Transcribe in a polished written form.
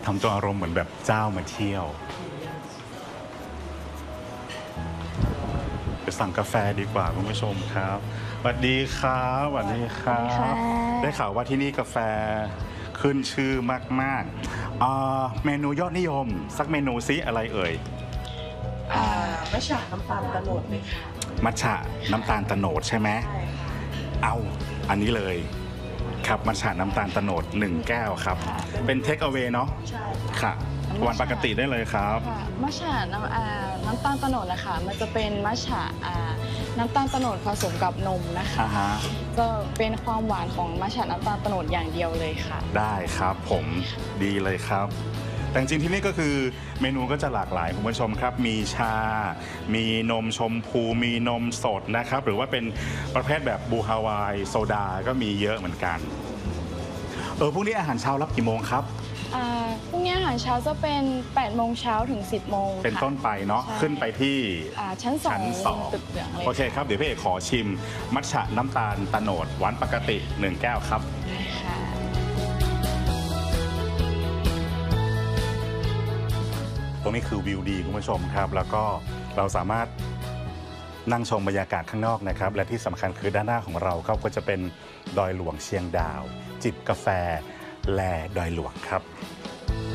ทำตัวอารมณ์เหมือนแบบเจ้ามาเที่ยวไปสั่งกาแฟดีกว่าคุณผู้ชมครับสวัสดีครับสวัสดีครับได้ข่าวว่าที่นี่กาแฟขึ้นชื่อมากๆเมนูยอดนิยมสักเมนูซิอะไรเอ่ยมัทฉะน้ำตาลตะโนดเลยค่ะมัทฉะน้ำตาลตะโนดใช่ไหมใช่ค่ะเอาอันนี้เลยครับมัทฉะน้ำตาลตะโนด1 แก้วครับเป็นเทคเอา a y เนาะใช่ค่ะวันปกติได้เลยครับมัทฉะน้ำตาลตะโนดนะคะมันจะเป็นมัทฉะน้ำตาลตะโนดผสมกับนมนะคะจะเป็นความหวานของมัทฉะน้ำตาลตะโนดอย่างเดียวเลยค่ะได้ครับผมดีเลยครับแต่จริงๆที่นี่ก็คือเมนูก็จะหลากหลายคุณผู้ชมครับมีชามีนมชมพูมีนมสดนะครับหรือว่าเป็นประเภทแบบบูฮาวายโซดาก็มีเยอะเหมือนกันพรุ่งนี้อาหารเช้ารับกี่โมงครับพรุ่งนี้อาหารเช้าจะเป็น8 โมงเช้าถึง10 โมงเป็นต้นไปเนาะขึ้นไปที่ชั้น 2ตึกเหลืองเลยโอเคครับเดี๋ยวพี่เอกขอชิมมัทฉะน้ำตาลตะโนดหวานปกติ1 แก้วครับตรงนี้คือวิวดีคุณผู้ชมครับแล้วก็เราสามารถนั่งชมบรรยากาศข้างนอกนะครับและที่สำคัญคือด้านหน้าของเราก็จะเป็นดอยหลวงเชียงดาวจิบกาแฟแลดอยหลวงครับ